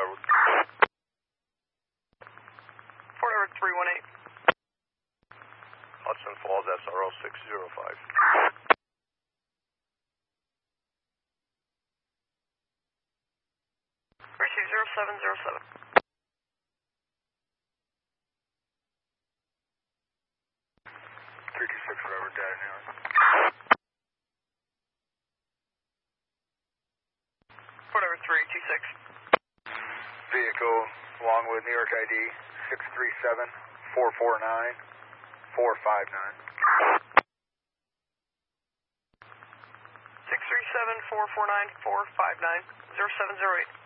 Starwood. Fort Edward 318. Hudson Falls, SRO 605. 320707. 326, whatever, data now. Fort Edward 326. Vehicle, Longwood, New York ID, 637-449-459. 637-449-459. 0708.